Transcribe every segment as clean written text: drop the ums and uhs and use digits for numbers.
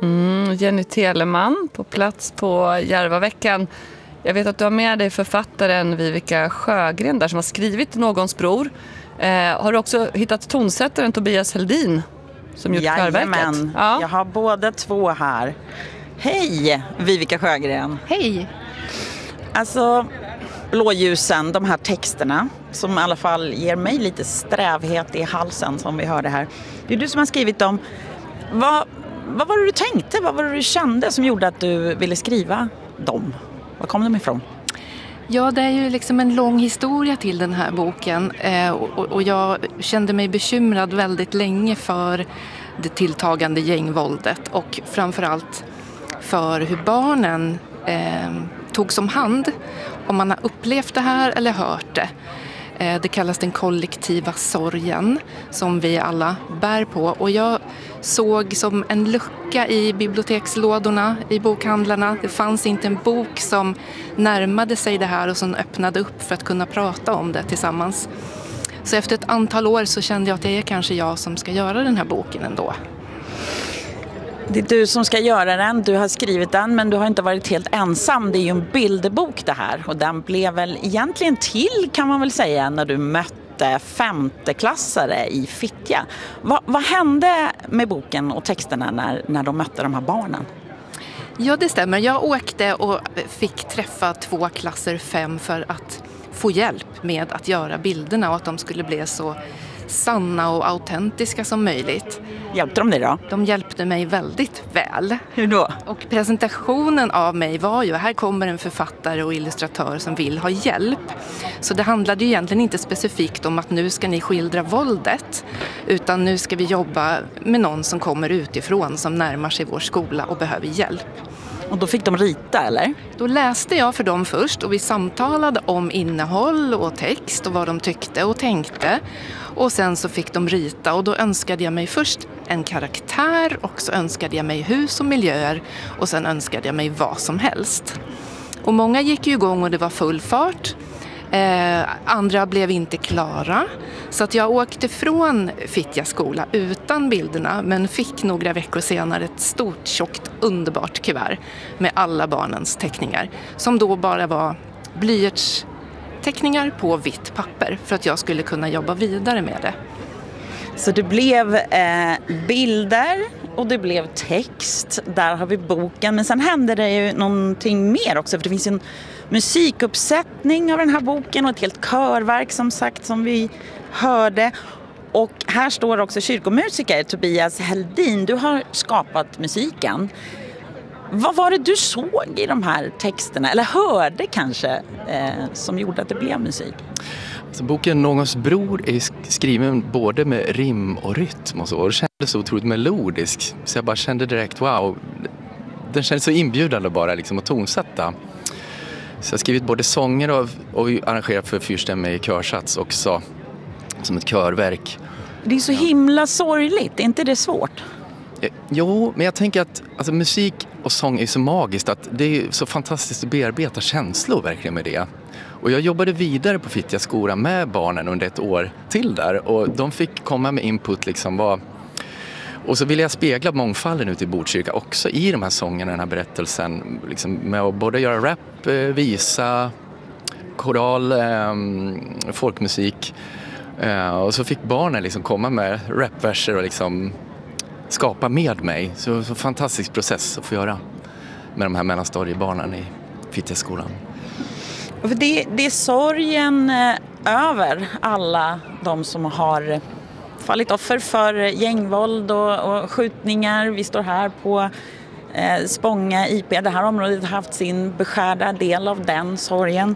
Jenny Teleman på plats på Järvaveckan. Jag vet att du har med dig författaren Vivica Sjögren där som har skrivit Någons bror. Har du också hittat tonsättaren Tobias Heldin som gjort körverket? Jajamän, ja. Jag har båda två här. Hej Vivica Sjögren. Hej. Alltså blåljusen, de här texterna som i alla fall ger mig lite strävhet i halsen som vi hörde här. Det är du som har skrivit dem. Vad var det du tänkte? Vad var det du kände som gjorde att du ville skriva dem? Var kom de ifrån? Ja, det är ju liksom en lång historia till den här boken och jag kände mig bekymrad väldigt länge för det tilltagande gängvåldet och framförallt för hur barnen togs om hand, om man har upplevt det här eller hört det. Det kallas den kollektiva sorgen som vi alla bär på. Och jag såg som en lucka i bibliotekslådorna, i bokhandlarna. Det fanns inte en bok som närmade sig det här och som öppnade upp för att kunna prata om det tillsammans. Så efter ett antal år så kände jag att det är kanske jag som ska göra den här boken ändå. Det är du som ska göra den, du har skrivit den men du har inte varit helt ensam. Det är ju en bilderbok det här och den blev väl egentligen till kan man väl säga när du mötte femteklassare i Fittja. Vad hände med boken och texterna när de mötte de här barnen? Ja, det stämmer. Jag åkte och fick träffa 2 klasser 5 för att få hjälp med att göra bilderna och att de skulle bli så sanna och autentiska som möjligt. Hjälpte de dig då? De hjälpte mig väldigt väl. Hur då? Och presentationen av mig var ju, här kommer en författare och illustratör som vill ha hjälp. Så det handlade ju egentligen inte specifikt om att nu ska ni skildra våldet, utan nu ska vi jobba med någon som kommer utifrån som närmar sig vår skola och behöver hjälp. Och då fick de rita, eller? Då läste jag för dem först och vi samtalade om innehåll och text och vad de tyckte och tänkte. Och sen så fick de rita och då önskade jag mig först en karaktär och så önskade jag mig hus och miljöer och sen önskade jag mig vad som helst. Och många gick ju igång och det var full fart. Andra blev inte klara. Så att jag åkte från Fittja skola utan bilderna men fick några veckor senare ett stort, tjockt, underbart kuvert med alla barnens teckningar. Som då bara var blyertsteckningar på vitt papper för att jag skulle kunna jobba vidare med det. Så det blev bilder och det blev text. Där har vi boken. Men sen hände det ju någonting mer också. För det finns en musikuppsättning av den här boken och ett helt körverk som sagt som vi hörde. Och här står också kyrkomusiker Tobias Heldin. Du har skapat musiken. Vad var det du såg i de här texterna? Eller hörde kanske som gjorde att det blev musik? Så boken Någons bror är skriven både med rim och rytm och så. Och det kändes så otroligt melodisk. Så jag bara kände direkt, wow, den kändes så inbjudande bara liksom att tonsätta. Så jag har skrivit både sånger och arrangerat för fyrstämmig körsats också. Som ett körverk. Det är så himla sorgligt, är inte det svårt? Jo, men jag tänker att alltså, musik och sång är så magiskt att det är så fantastiskt att bearbeta känslor verkligen med det. Och jag jobbade vidare på Fittja skola med barnen under ett år till där och de fick komma med input liksom och så ville jag spegla mångfalden ute i Botkyrka också i de här sångerna, den här berättelsen liksom, med att både göra rap, visa, koral, folkmusik och så fick barnen liksom komma med rapverser och liksom skapa med mig. Så fantastisk process att få göra med de här mellanstadiebarnen i Fittja skolan. För det är sorgen över alla de som har fallit offer för gängvåld och skjutningar. Vi står här på Spånga IP. Det här området har haft sin beskärda del av den sorgen.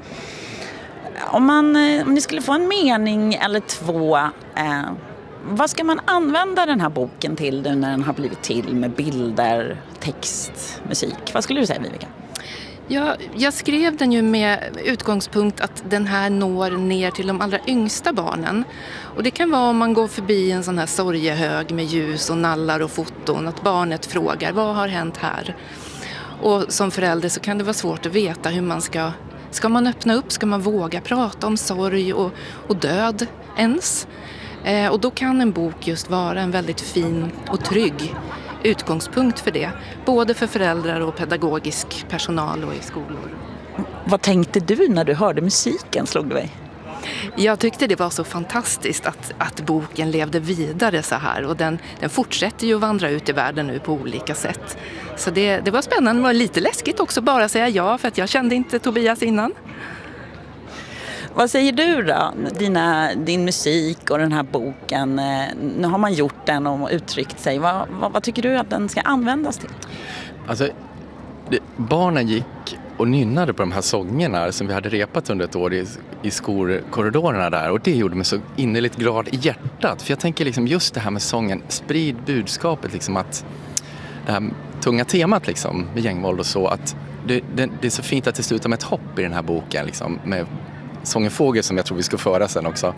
Om ni skulle få en mening eller 2, vad ska man använda den här boken till nu när den har blivit till med bilder, text, musik? Vad skulle du säga, Vivica? Jag skrev den ju med utgångspunkt att den här når ner till de allra yngsta barnen. Och det kan vara om man går förbi en sån här sorgehög med ljus och nallar och foton. Att barnet frågar, vad har hänt här? Och som förälder så kan det vara svårt att veta hur man ska man öppna upp, ska man våga prata om sorg och död ens? Och då kan en bok just vara en väldigt fin och trygg utgångspunkt för det. Både för föräldrar och pedagogisk personal och i skolor. Vad tänkte du när du hörde musiken, slog du dig? Jag tyckte det var så fantastiskt att boken levde vidare så här, och den fortsätter ju att vandra ut i världen nu på olika sätt. Så det var spännande och lite läskigt också bara säga ja, för att jag kände inte Tobias innan. Vad säger du då? Din musik och den här boken, nu har man gjort den och uttryckt sig. Vad tycker du att den ska användas till? Alltså, barnen gick och nynnade på de här sångerna som vi hade repat under ett år i skolkorridorerna där. Och det gjorde mig så innerligt glad i hjärtat. För jag tänker liksom just det här med sången, sprid budskapet liksom, att det här tunga temat liksom, med gängvåld och så, att det är så fint att det slutar med ett hopp i den här boken liksom, med sången Fågel som jag tror vi ska föra sen också.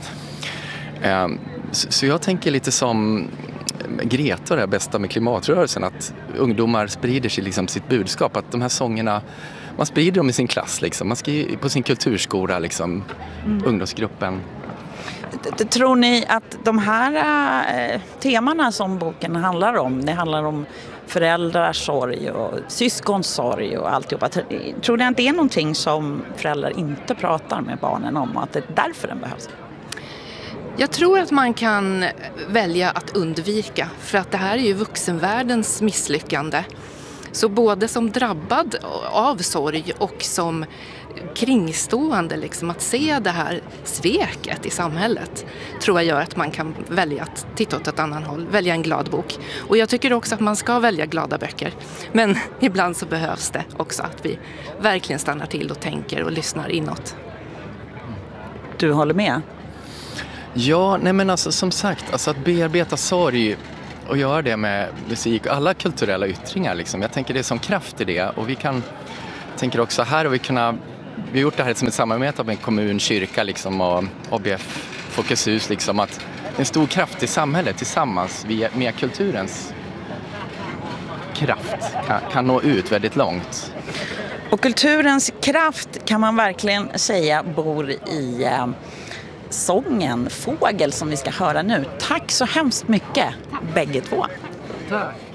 Så jag tänker lite som Greta, det bästa med klimatrörelsen, att ungdomar sprider sig liksom sitt budskap, att de här sångerna, man sprider dem i sin klass liksom, man ska på sin kulturskola liksom, ungdomsgruppen. Tror ni att de här temana som boken handlar om, det handlar om föräldrars sorg och syskons sorg och alltihopa, tror ni att det är någonting som föräldrar inte pratar med barnen om och att det är därför den behövs? Jag tror att man kan välja att undvika, för att det här är ju vuxenvärldens misslyckande. Så både som drabbad av sorg och som kringstående, liksom, att se det här sveket i samhället, tror jag gör att man kan välja att titta åt ett annat håll, välja en glad bok. Och jag tycker också att man ska välja glada böcker. Men ibland så behövs det också att vi verkligen stannar till och tänker och lyssnar inåt. Du håller med? Ja, nej men alltså som sagt, alltså att bearbeta sorg och göra det med musik och alla kulturella yttringar liksom. Jag tänker det är som kraft i det, och vi tänker också här har vi har gjort det här som ett samarbete med kommun, kyrka liksom, och ABF Folkets hus liksom, att en stor kraft i samhället tillsammans med kulturens kraft kan nå ut väldigt långt. Och kulturens kraft kan man verkligen säga bor i sången Fågel som vi ska höra nu. Tack så hemskt mycket, bägge två. Tack.